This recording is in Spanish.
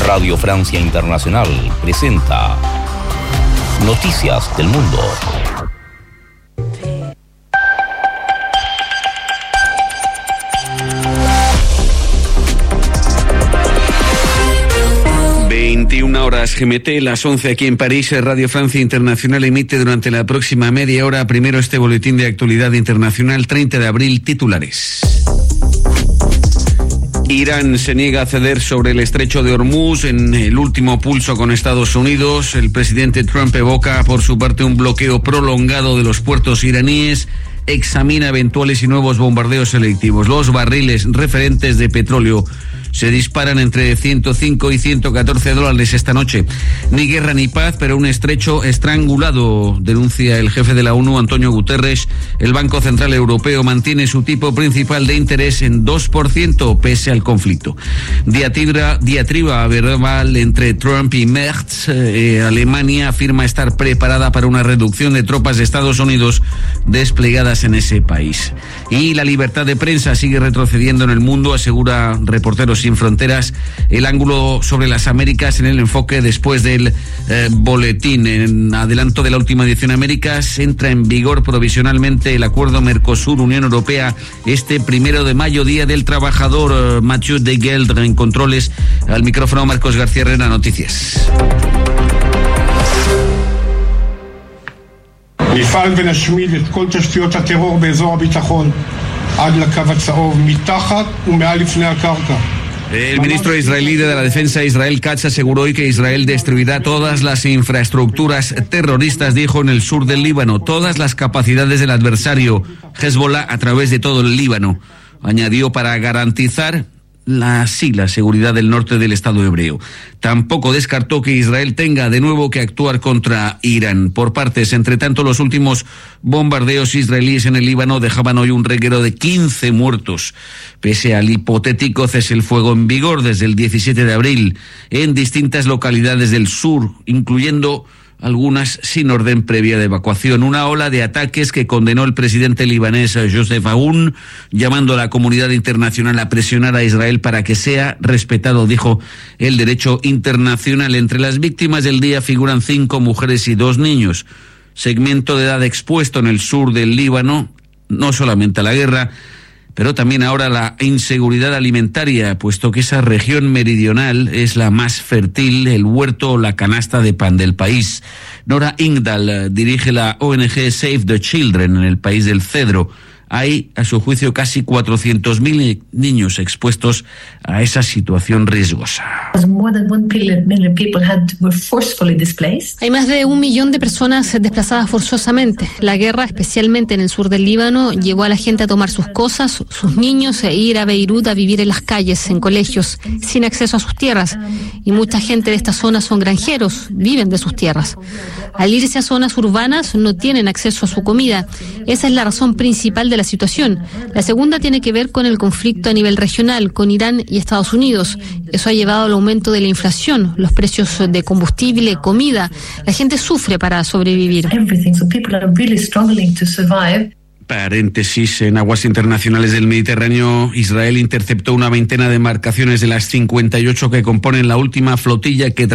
Radio Francia Internacional presenta Noticias del Mundo. Horas GMT, las 11 aquí en París. Radio Francia Internacional emite durante la próxima media hora primero este boletín de actualidad internacional. 30 de abril, titulares. Irán se niega a ceder sobre el estrecho de Hormuz en el último pulso con Estados Unidos. El presidente Trump evoca por su parte un bloqueo prolongado de los puertos iraníes. Examina eventuales y nuevos bombardeos selectivos. Los barriles referentes de petróleo se disparan entre 105 y 114 dólares esta noche. Ni guerra ni paz, pero un estrecho estrangulado, denuncia el jefe de la ONU, Antonio Guterres. El Banco Central Europeo mantiene su tipo principal de interés en 2% pese al conflicto. Diatriba verbal entre Trump y Merz. Alemania afirma estar preparada para una reducción de tropas de Estados Unidos desplegadas en ese país. Y la libertad de prensa sigue retrocediendo en el mundo, asegura Reporteros Sin Fronteras. El ángulo sobre las Américas en el enfoque después del boletín. En adelanto de la última edición, Américas entra en vigor provisionalmente el acuerdo Mercosur-Unión Europea este 1 de mayo, Día del Trabajador. Mathieu de Geldre en controles. Al micrófono Marcos García Herrera, Noticias. נפעל ונשמיד את כל תשתיות הטרור באזור הביטחון עד לקו הצהוב, מתחת ומעל לפני הקרקע. El ministro israelí de la Defensa, Israel Katz, aseguró hoy que Israel destruirá todas las infraestructuras terroristas, dijo, en el sur del Líbano, todas las capacidades del adversario Hezbollah a través de todo el Líbano. Añadió, para garantizar la seguridad del norte del Estado hebreo. Tampoco descartó que Israel tenga de nuevo que actuar contra Irán. Por partes, entre tanto, los últimos bombardeos israelíes en el Líbano dejaban hoy un reguero de 15 muertos, pese al hipotético cese el fuego en vigor desde el 17 de abril en distintas localidades del sur, incluyendo algunas sin orden previa de evacuación. Una ola de ataques que condenó el presidente libanés Joseph Aoun, llamando a la comunidad internacional a presionar a Israel para que sea respetado, dijo, el derecho internacional. Entre las víctimas del día figuran 5 mujeres y 2 niños. Segmento de edad expuesto en el sur del Líbano, no solamente a la guerra, pero también ahora a la inseguridad alimentaria, puesto que esa región meridional es la más fértil, el huerto o la canasta de pan del país. Nora Ingdahl dirige la ONG Save the Children en el país del Cedro. Hay, a su juicio, casi 400.000 niños expuestos a esa situación riesgosa. Hay más de 1 millón de personas desplazadas forzosamente. La guerra, especialmente en el sur del Líbano, llevó a la gente a tomar sus cosas, sus niños, e ir a Beirut a vivir en las calles, en colegios, sin acceso a sus tierras. Y mucha gente de estas zonas son granjeros, viven de sus tierras. Al irse a zonas urbanas, no tienen acceso a su comida. Esa es la razón principal de la situación. La segunda tiene que ver con el conflicto a nivel regional, con Irán y Estados Unidos. Eso ha llevado al aumento de la inflación, los precios de combustible, comida. La gente sufre para sobrevivir. Paréntesis, en aguas internacionales del Mediterráneo, Israel interceptó una veintena de embarcaciones de las 58 que componen la última flotilla que